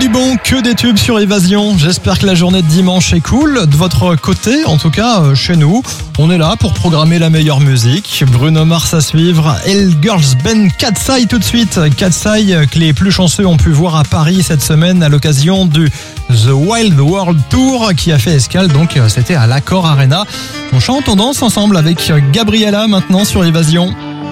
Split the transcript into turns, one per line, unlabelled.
du bon, que des tubes sur Évasion. J'espère que la journée de dimanche est cool. De votre côté, en tout cas, chez nous, on est là pour programmer la meilleure musique. Bruno Mars à suivre et le girls band Katseye tout de suite. Katseye que les plus chanceux ont pu voir à Paris cette semaine à l'occasion du The Wild World Tour qui a fait escale. Donc c'était à l'Accor Arena. On chante, on danse ensemble avec Gabriella maintenant sur Évasion.